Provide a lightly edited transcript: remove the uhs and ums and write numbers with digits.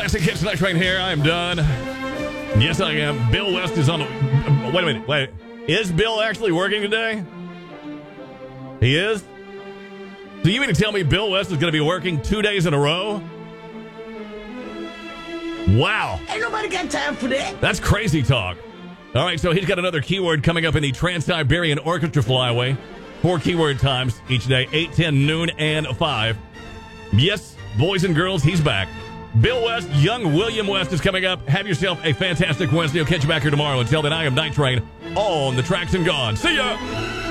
Classic Hits Night Train here. I am done. Yes, I am. Bill West is on the... Wait a minute. Wait. Is Bill actually working today? He is? So you mean to tell me Bill West is going to be working 2 days in a row? Wow. Ain't nobody got time for that. That's crazy talk. All right, so he's got another keyword coming up in the Trans-Siberian Orchestra Flyway. 4 keyword times each day, 8, 10, noon, and 5. Yes, boys and girls, he's back. Bill West, young William West is coming up. Have yourself a fantastic Wednesday. I'll catch you back here tomorrow. Until then, I am Night Train on the tracks and gone. See ya!